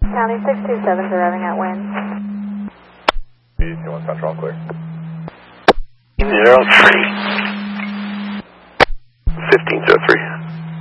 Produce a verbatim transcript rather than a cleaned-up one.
County six two seven is arriving at Wynn. B two one Central, clear. Zero three.